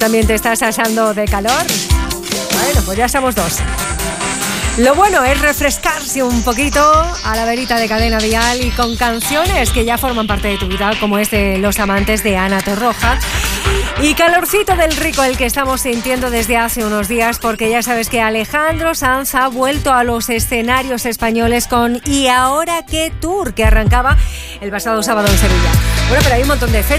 También te estás asando de calor. Bueno, pues ya somos dos. Lo bueno es refrescarse un poquito a la verita de Cadena Dial y con canciones que ya forman parte de tu vida, como es de Los Amantes de Ana Torroja. Y calorcito del rico el que estamos sintiendo desde hace unos días, porque ya sabes que Alejandro Sanz ha vuelto a los escenarios españoles con ¿Y ahora qué tour?, que arrancaba el pasado sábado en Sevilla. Bueno, pero hay un montón de fechas.